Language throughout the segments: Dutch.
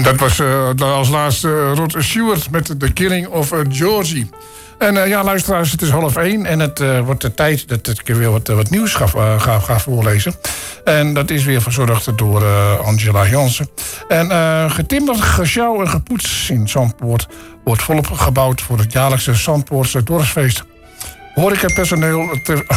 Dat was als laatste Rod Stewart met The Killing of Georgie. En luisteraars, het is 12:30 en het wordt de tijd dat ik weer wat nieuws ga voorlezen. En dat is weer verzorgd door Angela Jansen. En getimmerd, gesjouw en gepoetst in Zandpoort wordt volop gebouwd voor het jaarlijkse Zandpoortse dorpsfeest. Horecapersoneel...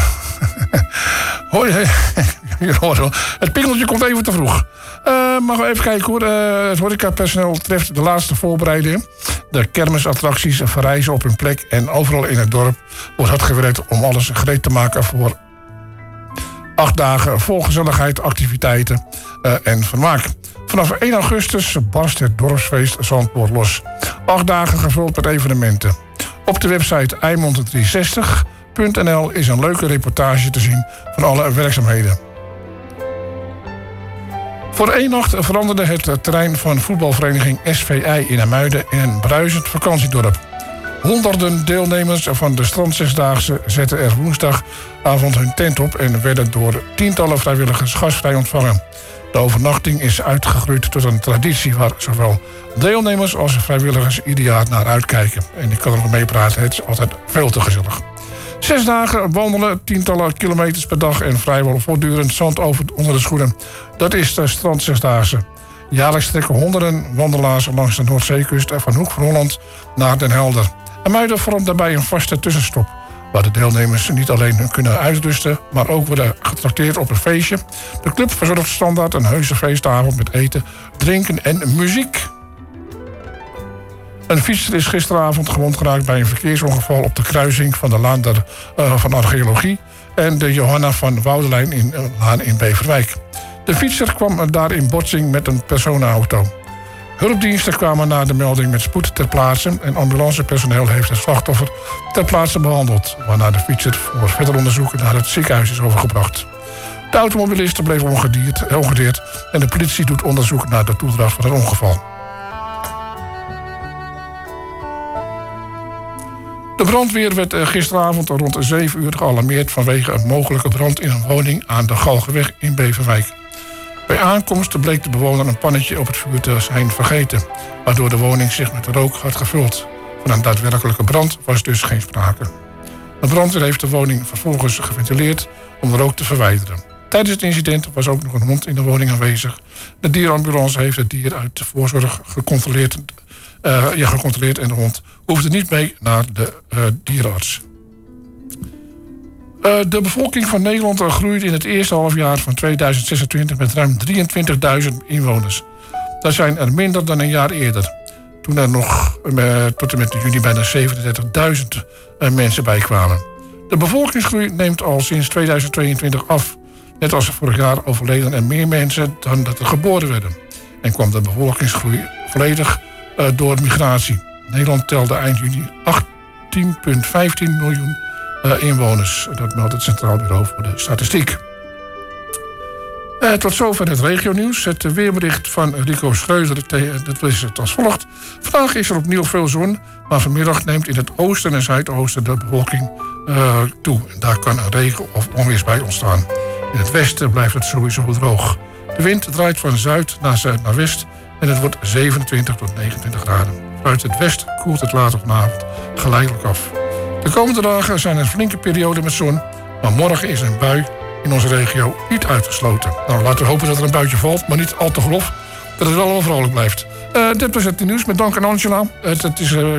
Het pingeltje komt even te vroeg. Maar we even kijken hoor. Het horecapersoneel treft de laatste voorbereidingen. De kermisattracties verrijzen op hun plek. En overal in het dorp wordt hard gewerkt om alles gereed te maken voor 8 dagen vol gezelligheid, activiteiten en vermaak. Vanaf 1 augustus barst het dorpsfeest Zandpoort los. 8 dagen gevuld met evenementen. Op de website eimond360.nl is een leuke reportage te zien van alle werkzaamheden. Voor 1 nacht veranderde het terrein van voetbalvereniging SVI in Amuiden in een bruisend vakantiedorp. Honderden deelnemers van de strandzesdaagse zetten er woensdagavond hun tent op en werden door tientallen vrijwilligers gastvrij ontvangen. De overnachting is uitgegroeid tot een traditie waar zowel deelnemers als vrijwilligers ieder jaar naar uitkijken. En ik kan er nog mee praten, het is altijd veel te gezellig. 6 dagen wandelen, tientallen kilometers per dag en vrijwel voortdurend zand onder de schoenen. Dat is de strandzesdaagse. Jaarlijks trekken honderden wandelaars langs de Noordzeekust van Hoek van Holland naar Den Helder. Amuiden vormt daarbij een vaste tussenstop, waar de deelnemers niet alleen kunnen uitrusten, maar ook worden getrakteerd op een feestje. De club verzorgt standaard een heuse feestavond met eten, drinken en muziek. Een fietser is gisteravond gewond geraakt bij een verkeersongeval op de kruising van de Laan van Archeologie en de Johanna van Woudelijn in Beverwijk. De fietser kwam daar in botsing met een personenauto. Hulpdiensten kwamen na de melding met spoed ter plaatse en ambulancepersoneel heeft het slachtoffer ter plaatse behandeld, waarna de fietser voor verder onderzoek naar het ziekenhuis is overgebracht. De automobilist bleef ongedeerd en de politie doet onderzoek naar de toedracht van het ongeval. De brandweer werd gisteravond rond 7 uur gealarmeerd vanwege een mogelijke brand in een woning aan de Galgenweg in Beverwijk. Bij aankomst bleek de bewoner een pannetje op het vuur te zijn vergeten, waardoor de woning zich met rook had gevuld. Van een daadwerkelijke brand was dus geen sprake. De brandweer heeft de woning vervolgens geventileerd om de rook te verwijderen. Tijdens het incident was ook nog een hond in de woning aanwezig. De dierenambulance heeft het dier uit de voorzorg gecontroleerd en de hond hoefde niet mee naar de dierenarts. De bevolking van Nederland groeit in het eerste halfjaar van 2026 met ruim 23.000 inwoners. Dat zijn er minder dan een jaar eerder, toen er nog tot en met juni bijna 37.000 mensen bijkwamen. De bevolkingsgroei neemt al sinds 2022 af. Net als vorig jaar overleden er meer mensen dan dat er geboren werden. En kwam de bevolkingsgroei volledig door migratie. Nederland telde eind juni 18,15 miljoen inwoners. Dat meldt het Centraal Bureau voor de Statistiek. Tot zover het regionieuws. Het weerbericht van Rico Schreuder, dat is het als volgt. Vandaag is er opnieuw veel zon, maar vanmiddag neemt in het oosten en zuidoosten de bewolking toe. En daar kan een regen- of onweersbui ontstaan. In het westen blijft het sowieso droog. De wind draait van zuid naar zuid naar west en het wordt 27 tot 29 graden. Vanuit het westen koelt het later vanavond geleidelijk af. De komende dagen zijn er flinke perioden met zon, maar morgen is een bui in onze regio niet uitgesloten. Nou, laten we hopen dat er een buitje valt, maar niet al te grof, dat het wel overal blijft. Dit was het nieuws met dank aan Angela. Het is